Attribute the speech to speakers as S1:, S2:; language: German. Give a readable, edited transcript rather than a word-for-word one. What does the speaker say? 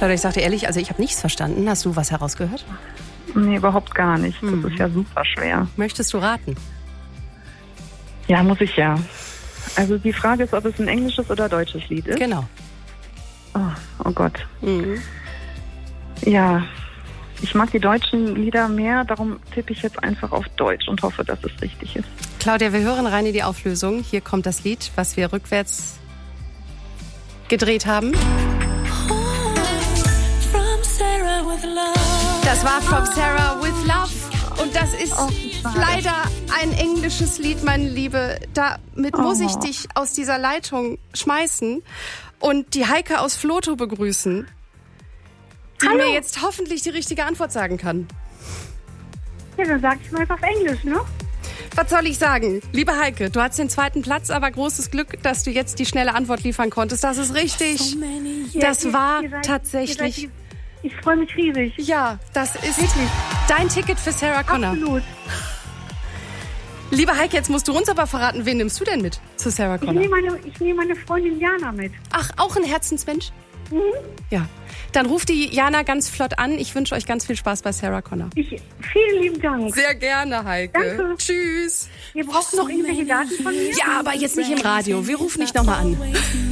S1: Claudia, ich sag dir ehrlich, also ich habe nichts verstanden. Hast du was herausgehört?
S2: Nee, überhaupt gar nicht. Das ist ja super schwer.
S1: Möchtest du raten?
S2: Ja, muss ich ja. Also die Frage ist, ob es ein englisches oder deutsches Lied ist.
S1: Genau.
S2: Oh Gott. Ja, ich mag die deutschen Lieder mehr, darum tippe ich jetzt einfach auf Deutsch und hoffe, dass es richtig ist.
S1: Claudia, wir hören rein in die Auflösung. Hier kommt das Lied, was wir rückwärts gedreht haben. Das war From Sarah with Love. Und das ist leider ein englisches Lied, meine Liebe. Damit muss ich dich aus dieser Leitung schmeißen und die Heike aus Floto begrüßen, die mir jetzt hoffentlich die richtige Antwort sagen kann.
S3: Ja, dann sag ich mal auf Englisch, ne?
S1: Was soll ich sagen? Liebe Heike, du hast den 2. Platz, aber großes Glück, dass du jetzt die schnelle Antwort liefern konntest. Das ist richtig. Das war tatsächlich...
S3: Ich freue mich riesig.
S1: Ja, das ist dein Ticket für Sarah Connor.
S3: Absolut.
S1: Liebe Heike, jetzt musst du uns aber verraten, wen nimmst du denn mit zu Sarah Connor?
S3: Ich nehme meine Freundin Jana mit.
S1: Ach, auch ein Herzensmensch? Ja. Dann ruft die Jana ganz flott an. Ich wünsche euch ganz viel Spaß bei Sarah Connor.
S3: Vielen lieben Dank.
S1: Sehr gerne, Heike.
S3: Danke.
S1: Tschüss.
S3: Ihr braucht noch irgendwelche Daten von mir?
S1: Ja, aber jetzt nicht im Radio. Wir rufen dich nochmal an.